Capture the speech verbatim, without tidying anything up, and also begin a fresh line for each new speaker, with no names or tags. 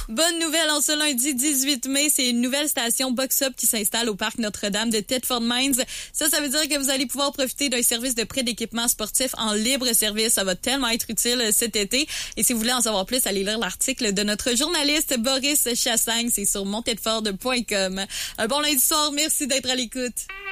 Bonne nouvelle, en ce lundi dix-huit mai, c'est une nouvelle station Box-Up qui s'installe au parc Notre-Dame de Thetford Mines. Ça, ça veut dire que vous allez pouvoir profiter d'un service de prêt d'équipement sportif en libre service. Ça va tellement être utile cet été. Et si vous voulez en savoir plus, allez lire l'article de notre journaliste Boris Chassagne. C'est sur montedford point com. Un bon lundi soir. Merci d'être à l'écoute.